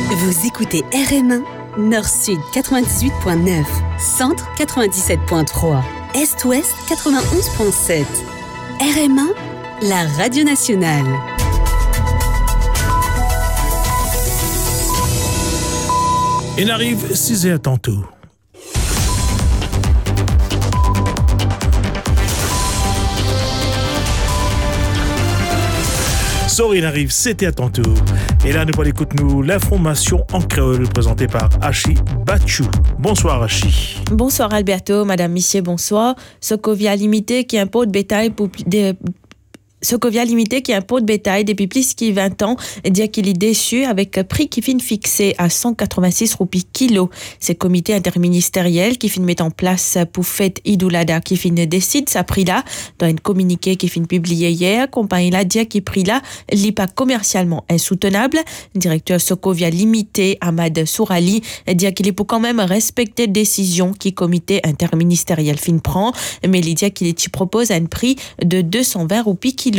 Vous écoutez RM1, Nord-Sud 98.9, Centre 97.3, Est-Ouest 91.7. RM1, la radio nationale. Il arrive 6h tantôt. Il arrive 7h tantôt. Et là, nous allons écouter l'information en créole présentée par Hachi Batchou. Bonsoir Hachi. Bonsoir Alberto, Madame Missier, bonsoir. Socovia Limité qui importe bétail pour Socovia Limité qui importe bétail depuis plus de 20 ans dit qu'il est déçu avec un prix qui finit fixé à 186 roupies kilo. C'est le comité interministériel qui finit mettre en place pour fête Idoulada qui finit décide sa prix là dans un communiqué qui finit publié hier. Compagnie là dit qu'il prix là n'est pas commercialement insoutenable. Directeur Socovia Limité Ahmad Sourali dit qu'il est pour quand même respecter les décisions qui comité interministériel fin prend, mais il dit qu'il propose un prix de 220 roupies kilo.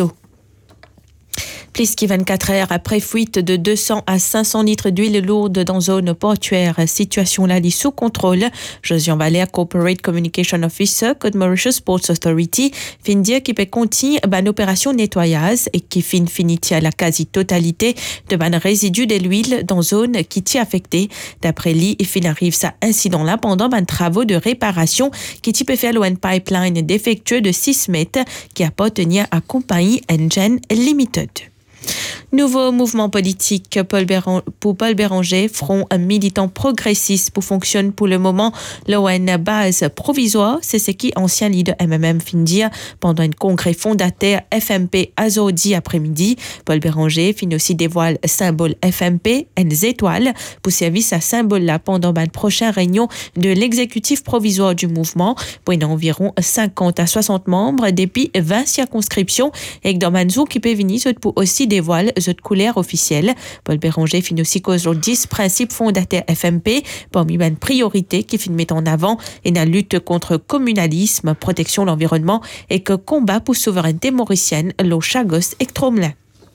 Plus que 24 heures après fuite de 200 à 500 litres d'huile lourde dans zone portuaire, situation là est sous contrôle. Josian Valère, Corporate Communication Officer, Code Mauritius Ports Authority, fin dire qu'il peut continuer une opération nettoyage et qui finit à la quasi-totalité de ban résidus de l'huile dans zone qui t'y affectée. D'après lui, il fin arrive ça incident là pendant ban travaux de réparation qui t'y peut faire l'ON pipeline défectueux de 6 mètres qui appartenait à compagnie Engine Limited. Nouveau mouvement politique pour Paul Béranger, front militant progressiste pour fonctionne pour le moment l'ON base provisoire, c'est ce qui ancien leader MMM fin dire pendant un congrès fondateur FMP Azodi après-midi. Paul Béranger fin aussi dévoile symbole FMP, les étoiles, pour service à symbole là pendant la prochaine réunion de l'exécutif provisoire du mouvement, pour environ 50 à 60 membres depuis 20 circonscriptions et que dans Manzou qui peut venir pour aussi dévoile de couleur officielle. Paul Béranger finit aussi cause aux 10 principes fondateurs FMP parmi une priorité qui finit mettre en avant et la lutte contre communalisme, protection de l'environnement et que combat pour souveraineté mauricienne, l'eau Chagos et Tromelin.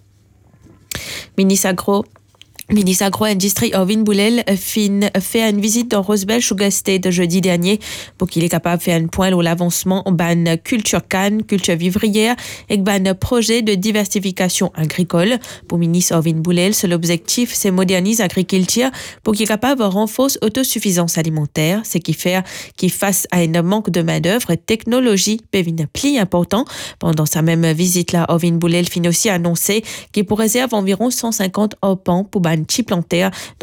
Ministre Agro-Industrie Ovin Boulel fait une visite dans Rosebel Sugar State jeudi dernier pour qu'il est capable de faire un point sur l'avancement ban culture canne, culture vivrière et ban projet de diversification agricole. Pour ministre Ovin Boulel, c'est l'objectif, c'est moderniser l'agriculture pour qu'il est capable de renforcer l'autosuffisance alimentaire, ce qui fait qu'il face à un manque de main-d'œuvre, technologie peut venir plus important. Pendant sa même visite là, Ovin Boulel finit aussi annoncer qu'il pourrait réserver environ 150 arpents pour ban chip plantaire